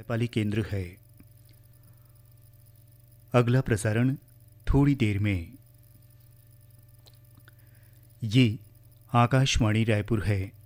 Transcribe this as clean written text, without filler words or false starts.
नेपाली केंद्र है। अगला प्रसारण थोड़ी देर में। ये आकाशवाणी रायपुर है।